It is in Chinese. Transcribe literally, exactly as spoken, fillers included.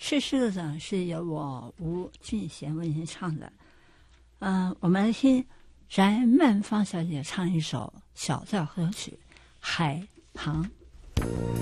诗诗的呢是由我吴俊贤为您唱的。嗯、呃，我们来听翟曼芳小姐唱一首小调歌曲《海棠》。